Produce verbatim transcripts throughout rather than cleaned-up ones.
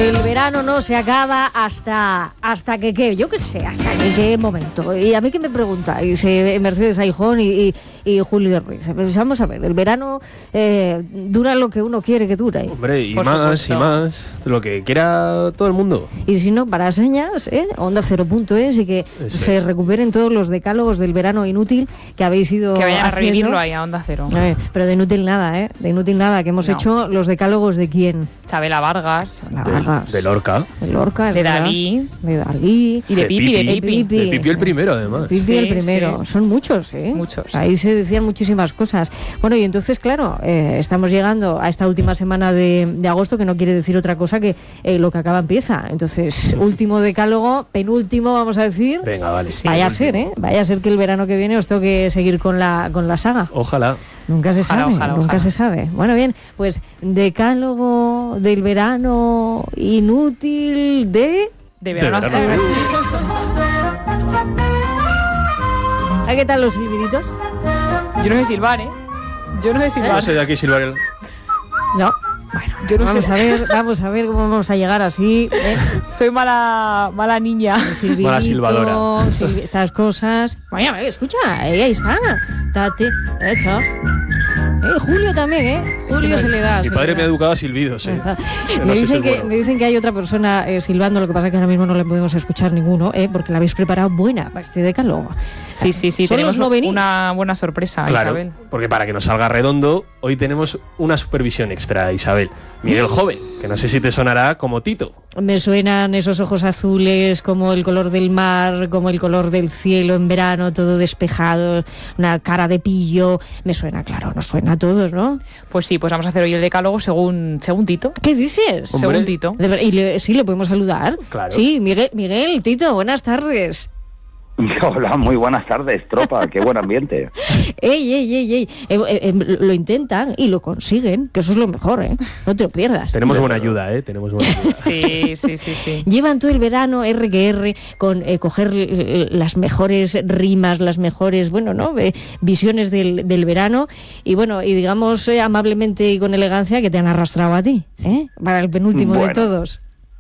El verano no se acaba hasta hasta que qué, yo qué sé, hasta que qué momento. Y a mí que me preguntáis, eh, Mercedes Aijón y, y, y Julio Ruiz. Pues vamos a ver, el verano eh, dura lo que uno quiere que dure. Hombre, y Por más supuesto. y más, lo que quiera todo el mundo. Y si no, para señas, ¿eh? onda cero punto es y que Eso se es. recuperen todos los decálogos del verano inútil que habéis ido Que vayan a haciendo. revivirlo ahí a Onda Cero. Eh, pero de inútil nada, ¿eh? De inútil nada, que hemos No. hecho los decálogos de quién. Chabela Vargas, La De, Vargas. de Lorca. De Lorca, es de verdad. Dalí De Dalí. y de De Pipi, de Pipi. Pipi. De De Pipi el primero, además. Pipi Sí, el primero. sí. Son muchos, ¿eh? Muchos. Ahí se decían muchísimas cosas. Bueno, y entonces, claro, eh, estamos llegando a esta última semana de, de agosto, que no quiere decir otra cosa que eh, lo que acaba empieza. Entonces, último decálogo, penúltimo, vamos a decir. Venga, vale. Vaya a ser, ¿eh? Vaya a ser que el verano que viene os toque seguir con la, con la saga. Ojalá. Nunca se Ojalá, sabe, ojalá, nunca ojalá. se sabe. Bueno, bien, pues decálogo del verano inútil de... De verano De hasta verano. ¿Ah, ¿Qué tal los silbiditos? Yo no sé silbar, ¿eh? Yo no sé silbar. No sé de aquí silbar el... No. Bueno, Yo no vamos sé. a ver, vamos a ver cómo vamos a llegar así. ¿eh? Soy mala, mala niña. Silbidito, Mala silbadora. silbi- estas cosas. Vaya, eh, escucha, eh, ahí está. Tate, hecho. Eh, Julio también, ¿eh? Julio se le da. Mi se padre le me ha da. educado a silbidos, ¿eh? Ajá. Que no Me, sé si dicen es que, bueno. me dicen que hay otra persona eh, silbando, lo que pasa es que ahora mismo no le podemos escuchar ninguno, ¿eh? Porque la habéis preparado buena para este decálogo. Sí, sí, sí. ¿Solos Tenemos no venís? una buena sorpresa, Claro, Isabel. porque para que nos salga redondo, hoy tenemos una supervisión extra, Isabel. Miguel Joven, que no sé si te sonará como Tito. Me suenan esos ojos azules, como el color del mar, como el color del cielo en verano, todo despejado, una cara de pillo. Me suena, claro, nos suena a todos, ¿no? Pues sí, pues vamos a hacer hoy el decálogo según, según Tito. ¿Qué dices? Hombre. Según Tito. De ver- y le- sí, le podemos saludar. Claro. Sí, Miguel, Miguel, Tito, buenas tardes. Hola, muy buenas tardes, tropa, qué buen ambiente. Ey, ey, ey, ey. Eh, eh, eh, lo intentan y lo consiguen, que eso es lo mejor, ¿eh? No te lo pierdas. Tenemos buena ayuda, ¿eh? Tenemos buena ayuda. Sí, sí, sí, sí. Llevan todo el verano R que R con eh, coger eh, las mejores rimas, las mejores, bueno, ¿no? Eh, visiones del, del verano y bueno, y digamos eh, amablemente y con elegancia que te han arrastrado a ti, ¿eh? Para el penúltimo de Bueno. todos.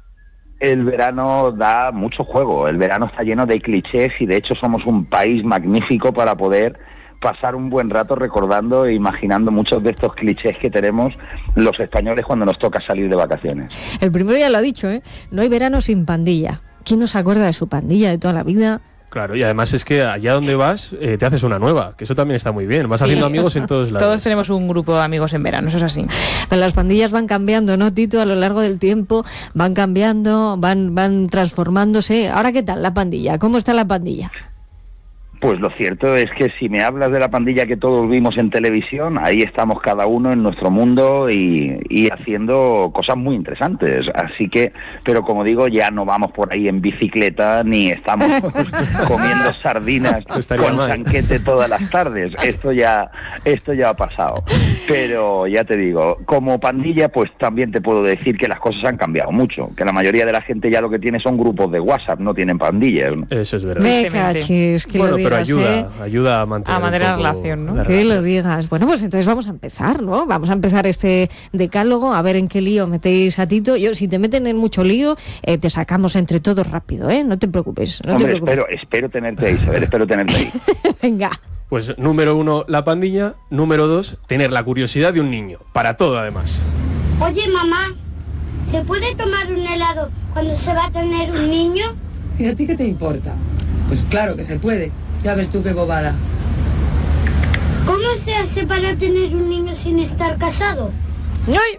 El verano da mucho juego, el verano está lleno de clichés y de hecho somos un país magnífico para poder pasar un buen rato recordando e imaginando muchos de estos clichés que tenemos los españoles cuando nos toca salir de vacaciones. El primero ya lo ha dicho, ¿eh? No hay verano sin pandilla. ¿Quién no se acuerda de su pandilla de toda la vida? Claro, y además es que allá donde vas eh, te haces una nueva, que eso también está muy bien. Vas Sí. haciendo amigos en todos lados. Todos tenemos un grupo de amigos en verano, eso es así. Pero las pandillas van cambiando, ¿no, Tito? A lo largo del tiempo van cambiando, van, van transformándose. ¿Ahora qué tal la pandilla? ¿Cómo está la pandilla? Pues lo cierto es que si me hablas de la pandilla que todos vimos en televisión, ahí estamos cada uno en nuestro mundo y, y haciendo cosas muy interesantes. Así que, pero como digo, ya no vamos por ahí en bicicleta ni estamos comiendo sardinas No estaría con mal. tanquete todas las tardes. Esto ya, esto ya ha pasado. Pero ya te digo, como pandilla, pues también te puedo decir que las cosas han cambiado mucho. Que la mayoría de la gente ya lo que tiene son grupos de WhatsApp, no tienen pandillas, ¿no? Eso es verdad. Me Tristemente. cachis, que Bueno, lo digas, pero ayuda, ¿eh? ayuda a mantener, A mantener un la poco relación, ¿no? la Que lo relación. digas. Bueno, pues entonces vamos a empezar, ¿no? Vamos a empezar este decálogo, a ver en qué lío metéis a Tito. Yo, si te meten en mucho lío, eh, te sacamos entre todos rápido, ¿eh? No te preocupes. No Hombre, te preocupes. espero, espero tenerte ahí, Isabel, espero tenerte ahí. Venga. Pues número uno, la pandilla. Número dos, tener la curiosidad de un niño. Para todo, además. Oye, mamá, ¿se puede tomar un helado cuando se va a tener un niño? ¿Y a ti qué te importa? Pues claro que se puede. Ya ves tú qué bobada. ¿Cómo se hace para tener un niño sin estar casado? ¡Ay!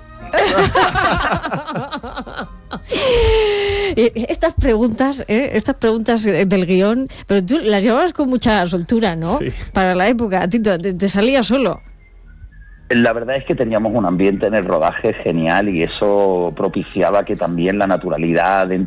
Eh, Estas preguntas, eh, estas preguntas eh, del guión, pero tú las llevabas con mucha soltura, ¿no? Sí. Para la época, Tito, te, te salía solo. La verdad es que teníamos un ambiente en el rodaje genial y eso propiciaba que también la naturalidad dentro